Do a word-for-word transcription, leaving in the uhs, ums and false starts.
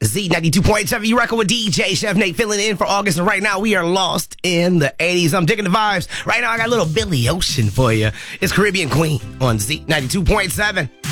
Z ninety-two point seven, you reckon with D J Chef Nate filling in for August, and right now we are lost in the eighties. I'm digging the vibes. Right now I got a little Billy Ocean for you. It's Caribbean Queen on Z ninety-two point seven.